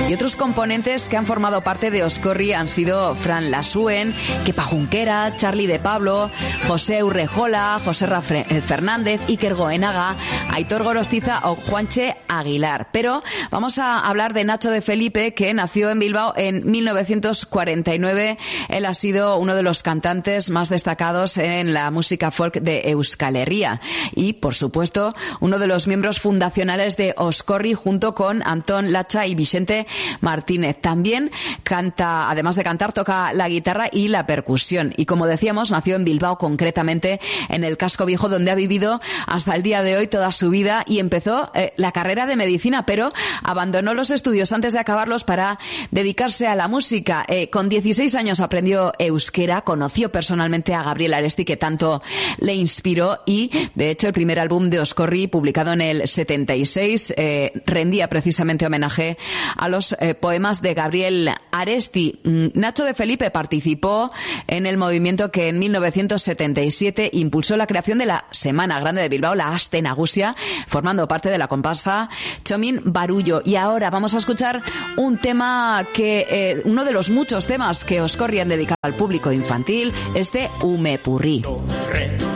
Y otros componentes que han formado parte de Oscorri han sido Fran Lasuen, Kepa Junquera, Charlie de Pablo, José Urrejola, José Fernández, Iker Goenaga, Aitor Gorostiza o Juanche Aguilar. Pero vamos a hablar de Nacho de Felipe, que nació en Bilbao en 1949. Él ha sido uno de los cantantes más destacados en la música folk de Euskal Herria y, por supuesto, uno de los miembros fundacionales de Oscorri junto con Antón Lacha y Vicente Martínez. También canta, además de cantar, toca la guitarra y la percusión. Y como decíamos, nació en Bilbao, concretamente en el Casco Viejo, donde ha vivido hasta el día de hoy toda su vida y empezó la carrera de medicina, pero abandonó los estudios antes de acabarlos para dedicarse a la música. Con 16 años aprendió euskera, conoció personalmente a Gabriel Aresti, que tanto le inspiró, y de hecho el primer álbum de Oscorri, publicado en el 76, rendía precisamente homenaje a los poemas de Gabriel Aresti. Nacho de Felipe participó en el movimiento que en 1977 impulsó la creación de la Semana Grande de Bilbao, la Aste Nagusia, formando parte de la comparsa Txomin Barullo. Y ahora vamos a escuchar un tema que, uno de los muchos temas que Oscorri han dedicado al público infantil, es de Umepurri.